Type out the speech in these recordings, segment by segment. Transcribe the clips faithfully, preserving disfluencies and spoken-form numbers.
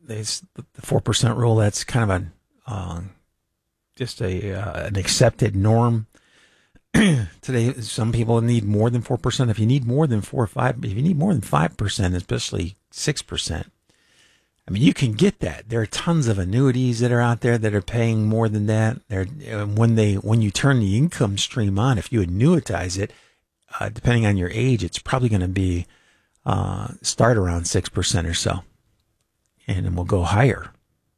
there's the four percent rule. That's kind of a uh, just a uh, an accepted norm today. Some people need more than four percent. If you need more than four or five, if you need more than five percent, especially six percent, I mean, you can get that. There are tons of annuities that are out there that are paying more than that. They're, when they when you turn the income stream on, if you annuitize it, uh, depending on your age, it's probably going to be uh, start around six percent or so, and then we'll go higher.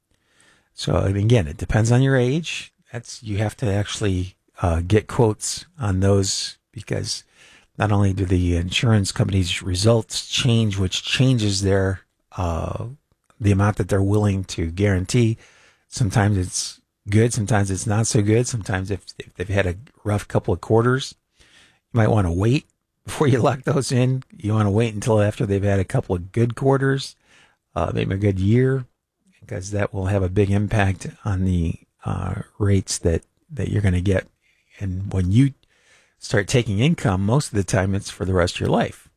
So and again, it depends on your age. That's you have to actually uh, get quotes on those, because not only do the insurance companies' results change, which changes their uh, the amount that they're willing to guarantee. Sometimes it's good, sometimes it's not so good. Sometimes if, if they've had a rough couple of quarters, you might want to wait before you lock those in. You want to wait until after they've had a couple of good quarters, uh, maybe a good year, because that will have a big impact on the uh, rates that, that you're going to get. And when you start taking income, most of the time it's for the rest of your life.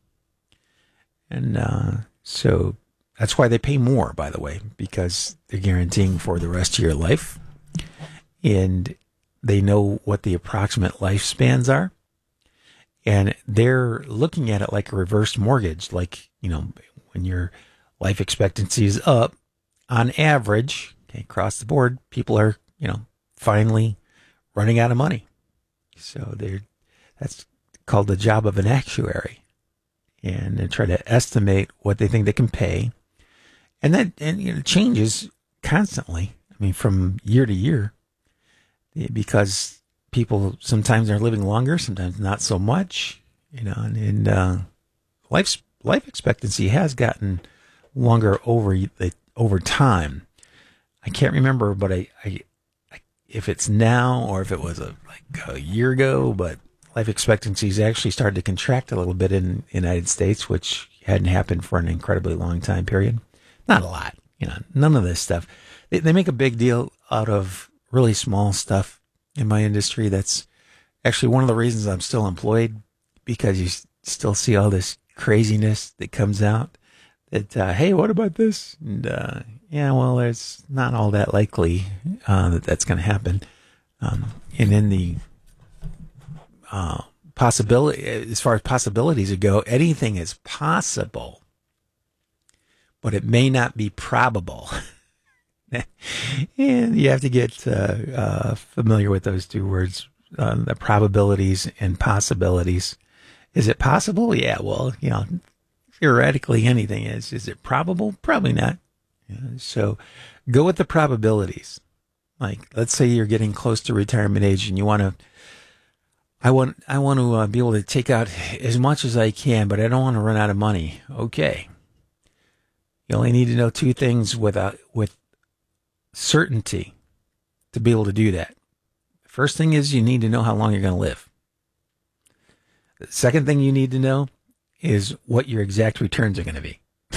And uh, so that's why they pay more, by the way, because they're guaranteeing for the rest of your life. And they know what the approximate lifespans are. And they're looking at it like a reverse mortgage. Like, you know, when your life expectancy is up, on average, okay, across the board, people are, you know, finally running out of money. So they're, that's called the job of an actuary. And they try to estimate what they think they can pay. And that and, you know, changes constantly. I mean, from year to year, because people sometimes are living longer, sometimes not so much. You know, and, and uh, life's life expectancy has gotten longer over the over time. I can't remember, but I, I, I if it's now or if it was a like a year ago, but life expectancy has actually started to contract a little bit in the United States, which hadn't happened for an incredibly long time period. Not a lot, you know, none of this stuff. They, they make a big deal out of really small stuff in my industry. That's actually one of the reasons I'm still employed, because you s- still see all this craziness that comes out that, uh, hey, what about this? And, uh, yeah, well, it's not all that likely, uh, that that's going to happen. Um, and then the, uh, possibility, as far as possibilities go, anything is possible, but it may not be probable. And you have to get, uh, uh, familiar with those two words, uh, the probabilities and possibilities. Is it possible? Yeah, well, you know, theoretically anything is. Is it probable? Probably not. Yeah, so go with the probabilities. Like, let's say you're getting close to retirement age and you want to, I want, I want to uh, be able to take out as much as I can, but I don't want to run out of money. Okay. You only need to know two things with, uh, with certainty to be able to do that. First thing is you need to know how long you're going to live. The second thing you need to know is what your exact returns are going to be.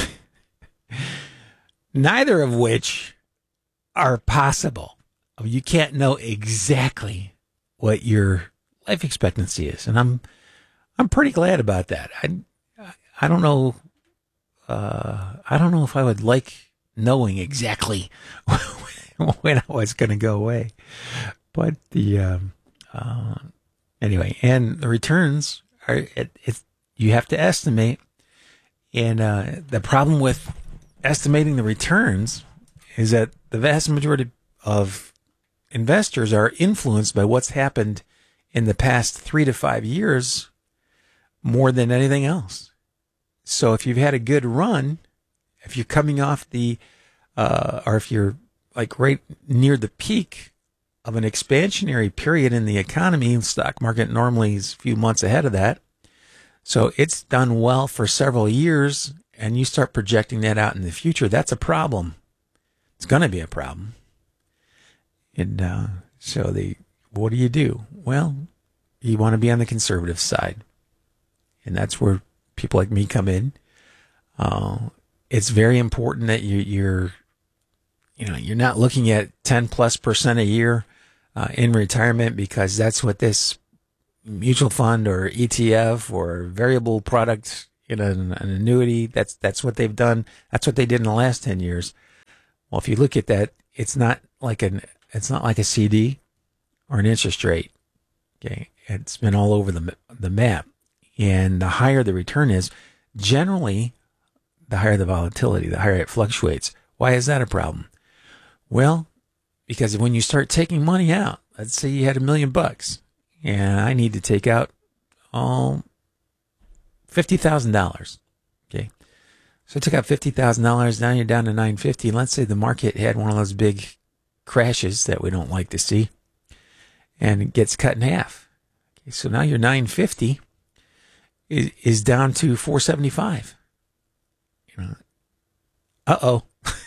Neither of which are possible. You can't know exactly what your life expectancy is, and I'm I'm pretty glad about that. I I don't know uh, I don't know if I would like knowing exactly when I was going to go away, but the um, uh, anyway, and the returns are it, it's you have to estimate, and uh, the problem with estimating the returns is that the vast majority of investors are influenced by what's happened in the past three to five years more than anything else. So if you've had a good run, if you're coming off the, uh, or if you're like right near the peak of an expansionary period in the economy, stock market normally is a few months ahead of that. So it's done well for several years, and you start projecting that out in the future. That's a problem. It's going to be a problem. And uh, so the what do you do? Well, you want to be on the conservative side, and that's where people like me come in. Uh, it's very important that you, you're, you know, you're not looking at ten plus percent a year uh, in retirement, because that's what this mutual fund or E T F or variable product in an, an annuity, that's that's what they've done. That's what they did in the last ten years. Well, if you look at that, it's not like an it's not like a C D or an interest rate. Okay, it's been all over the the map, and the higher the return is, generally, the higher the volatility, the higher it fluctuates. Why is that a problem? Well, because when you start taking money out, let's say you had a million bucks, and I need to take out oh fifty thousand dollars. Okay, so I took out fifty thousand dollars. Now you're down to nine fifty. Let's say the market had one of those big crashes that we don't like to see, and it gets cut in half. Okay, so now your nine fifty is, is down to four seventy-five. You know, uh oh.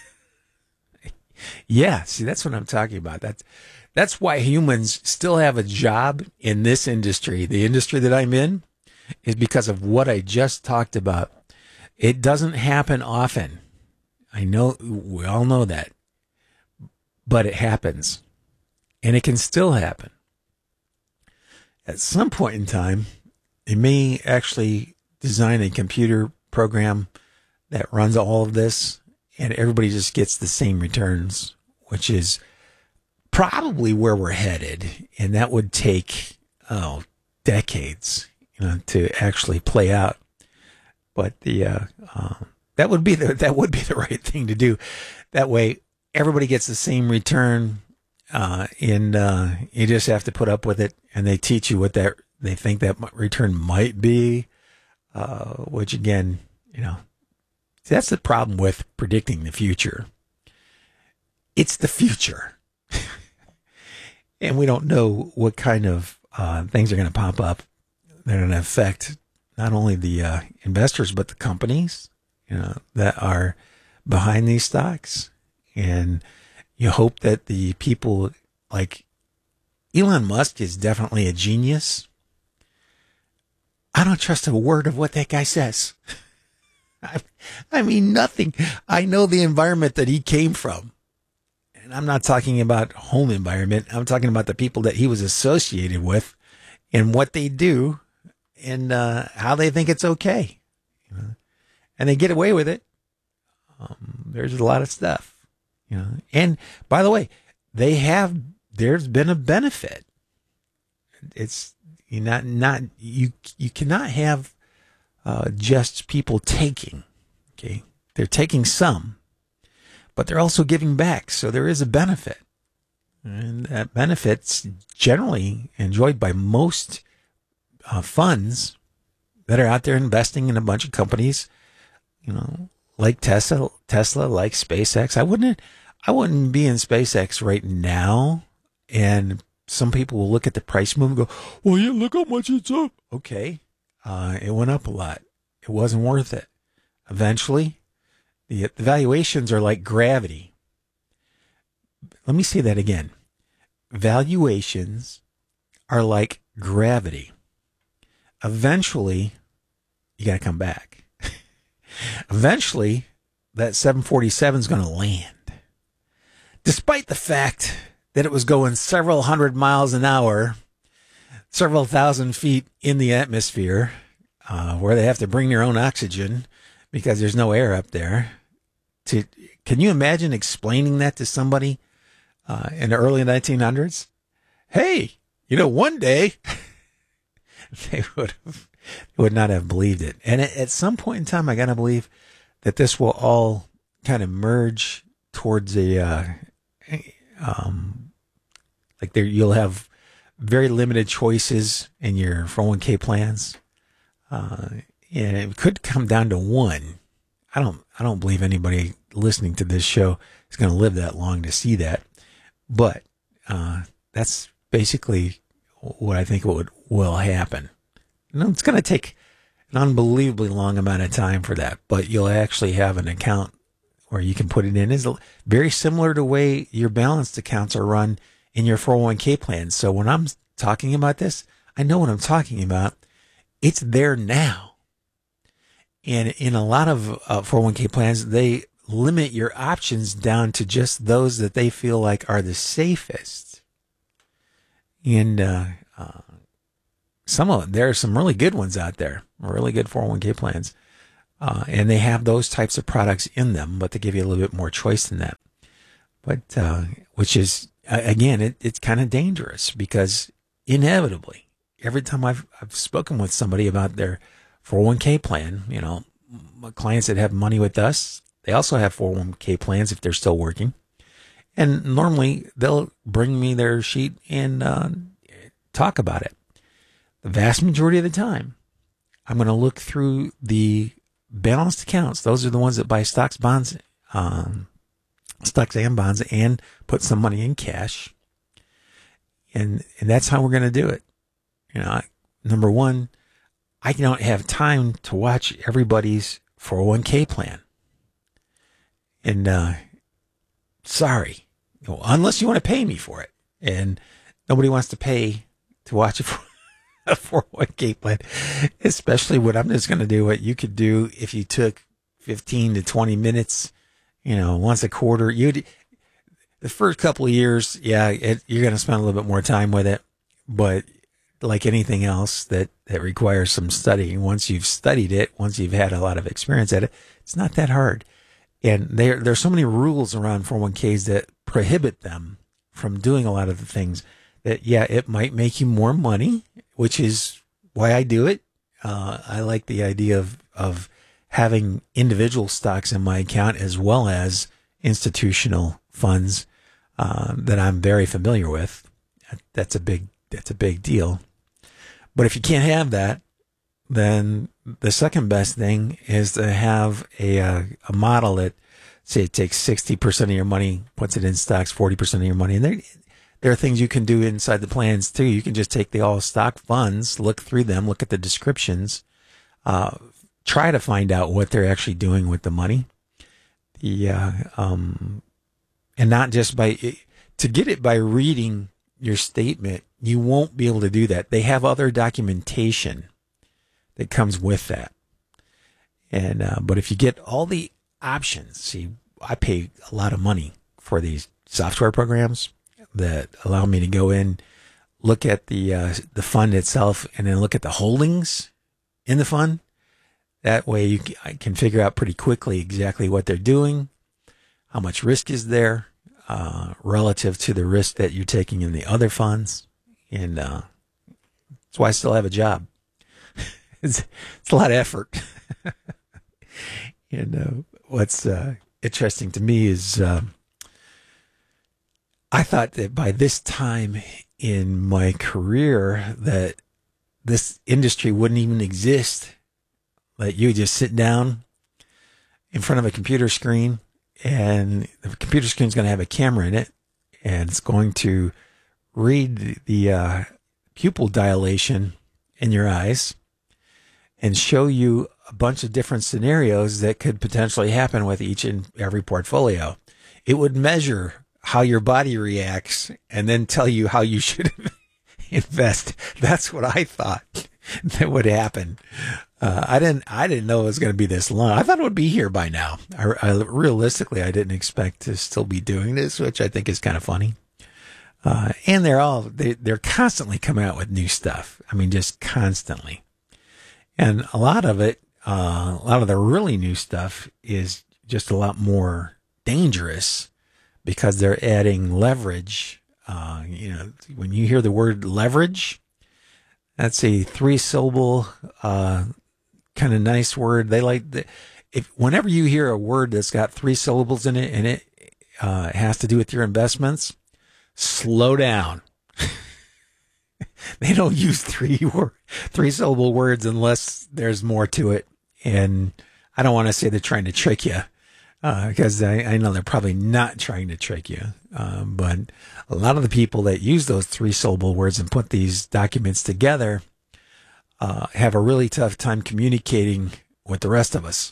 Yeah, see, that's what I'm talking about. That's that's why humans still have a job in this industry. The industry that I'm in is because of what I just talked about. It doesn't happen often. I know, we all know that. But it happens. And it can still happen. At some point in time, they may actually design a computer program that runs all of this, and everybody just gets the same returns, which is probably where we're headed. And that would take, oh, decades, you know, to actually play out. But the uh, uh, that would be the that would be the right thing to do. That way, everybody gets the same return, uh, and uh, you just have to put up with it. And they teach you what that they think that return might be, uh, which again, you know, that's the problem with predicting the future. It's the future, and we don't know what kind of uh, things are going to pop up that are going to affect not only the uh, investors, but the companies, you know, that are behind these stocks. And you hope that the people like Elon Musk is definitely a genius. I don't trust a word of what that guy says. I, I mean, nothing. I know the environment that he came from. And I'm not talking about home environment. I'm talking about the people that he was associated with and what they do. And uh, how they think it's okay, you know? And they get away with it. Um, there's a lot of stuff, you know. And by the way, they have. There's been a benefit. It's you not not you you cannot have uh, just people taking. Okay, they're taking some, but they're also giving back. So there is a benefit, and that benefit's generally enjoyed by most Uh, funds that are out there investing in a bunch of companies, you know, like Tesla, Tesla, like SpaceX. I wouldn't, I wouldn't be in SpaceX right now. And some people will look at the price move and go, "Well, yeah, look how much it's up." Okay, uh, it went up a lot. It wasn't worth it. Eventually, the, the valuations are like gravity. Let me say that again. Valuations are like gravity. Eventually, you got to come back. Eventually, that seven forty-seven is going to land. Despite the fact that it was going several hundred miles an hour, several thousand feet in the atmosphere, uh, where they have to bring their own oxygen because there's no air up there. To, can you imagine explaining that to somebody uh, in the early nineteen hundreds? Hey, you know, one day... They would have, would not have believed it. And at some point in time, I got to believe that this will all kind of merge towards a, uh, um, like there, you'll have very limited choices in your four oh one k plans. Uh, and it could come down to one. I don't, I don't believe anybody listening to this show is going to live that long to see that. But, uh, that's basically what I think would will happen. And it's going to take an unbelievably long amount of time for that, but you'll actually have an account where you can put it in. It's very similar to the way your balanced accounts are run in your four oh one k plans. So when I'm talking about this, I know what I'm talking about. It's there now. And in a lot of uh, four oh one k plans, they limit your options down to just those that they feel like are the safest. And uh, uh, some of there are some really good ones out there, really good four oh one k plans. Uh, and they have those types of products in them, but they give you a little bit more choice than that. but uh, which is uh, again, it, it's kind of dangerous because inevitably, every time I've I've spoken with somebody about their four oh one k plan, you know, my clients that have money with us, they also have four oh one k plans if they're still working, and normally they'll bring me their sheet and uh, talk about it. The vast majority of the time, I'm going to look through the balanced accounts. Those are the ones that buy stocks, bonds, um, stocks and bonds, and put some money in cash. And and that's how we're going to do it. You know, number one, I don't have time to watch everybody's four oh one k plan. And uh, sorry, you know, unless you want to pay me for it, and nobody wants to pay to watch it. A four oh one k plan, especially what I'm just going to do what you could do if you took fifteen to twenty minutes, you know, once a quarter. You, the first couple of years, yeah, it, you're going to spend a little bit more time with it, but like anything else that, that requires some studying, once you've studied it, once you've had a lot of experience at it, it's not that hard. And there, there's so many rules around four oh one k's that prohibit them from doing a lot of the things that, yeah, it might make you more money, which is why I do it. Uh, I like the idea of, of having individual stocks in my account as well as institutional funds uh, that I'm very familiar with. That's a big that's a big deal. But if you can't have that, then the second best thing is to have a a, a model that, say, it takes sixty percent of your money, puts it in stocks, forty percent of your money, and there. There are things you can do inside the plans too. You can just take the all stock funds, look through them, look at the descriptions, uh, try to find out what they're actually doing with the money. The uh, um, and not just by to get it by reading your statement. You won't be able to do that. They have other documentation that comes with that. And uh, but if you get all the options, see, I pay a lot of money for these software programs that allow me to go in, look at the uh, the fund itself, and then look at the holdings in the fund. That way, you can, I can figure out pretty quickly exactly what they're doing, how much risk is there uh, relative to the risk that you're taking in the other funds, and uh, that's why I still have a job. it's, it's a lot of effort. and uh, what's uh, interesting to me is. Uh, I thought that by this time in my career that this industry wouldn't even exist. That you just sit down in front of a computer screen and the computer screen is going to have a camera in it and it's going to read the uh, pupil dilation in your eyes and show you a bunch of different scenarios that could potentially happen with each and every portfolio. It would measure how your body reacts and then tell you how you should invest. That's what I thought that would happen. Uh, I didn't, I didn't know it was going to be this long. I thought it would be here by now. I, I realistically, I didn't expect to still be doing this, which I think is kind of funny. Uh, and they're all, they, they're constantly coming out with new stuff. I mean, just constantly. And a lot of it, uh, a lot of the really new stuff is just a lot more dangerous because they're adding leverage. Uh, you know, when you hear the word leverage, that's a three syllable, uh, kind of nice word. They like the, if whenever you hear a word that's got three syllables in it and it, uh, has to do with your investments, slow down. They don't use three word, three syllable words unless there's more to it. And I don't want to say they're trying to trick you. Uh, because I, I know they're probably not trying to trick you. Um, but a lot of the people that use those three syllable words and put these documents together, uh, have a really tough time communicating with the rest of us.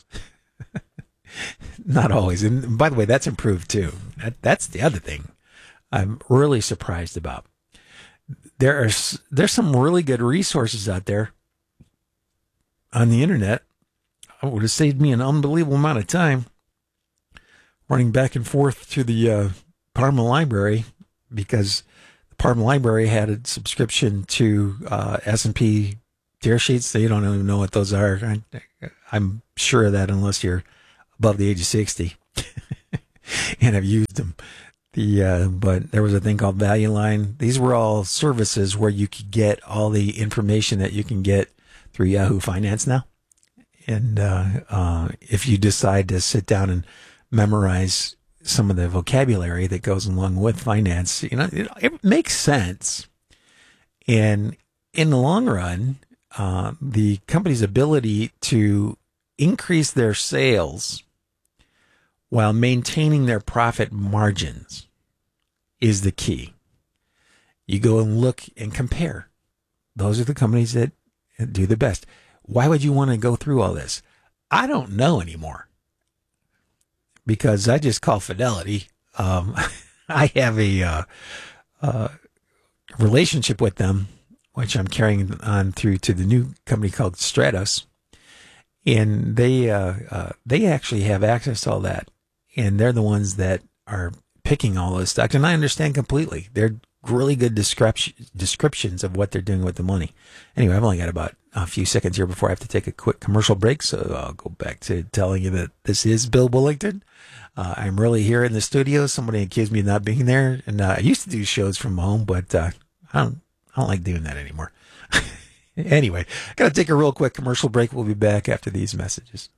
Not always. And by the way, that's improved too. That, that's the other thing I'm really surprised about. There are, there's some really good resources out there on the internet. It would have saved me an unbelievable amount of time running back and forth to the uh, Parma Library because the Parma Library had a subscription to uh, S and P tear sheets. They don't even know what those are. I, I'm sure of that unless you're above the age of sixty and have used them. The uh, but there was a thing called Value Line. These were all services where you could get all the information that you can get through Yahoo Finance now. And uh, uh, if you decide to sit down and memorize some of the vocabulary that goes along with finance, you know, it, it makes sense. And in the long run, uh, the company's ability to increase their sales while maintaining their profit margins is the key. You go and look and compare. Those are the companies that do the best. Why would you want to go through all this? I don't know anymore because I just call Fidelity. Um, I have a uh, uh, relationship with them, which I'm carrying on through to the new company called Stratos. And they uh, uh, they actually have access to all that. And they're the ones that are picking all those stocks. And I understand completely. They're really good description, descriptions of what they're doing with the money. Anyway, I've only got about a few seconds here before I have to take a quick commercial break. So I'll go back to telling you that this is Bill Bullington. Uh, I'm really here in the studio. Somebody accused me of not being there. And uh, I used to do shows from home, but uh, I don't I don't like doing that anymore. Anyway, got to take a real quick commercial break. We'll be back after these messages.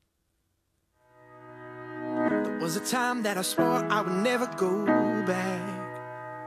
There was a time that I swore I would never go back.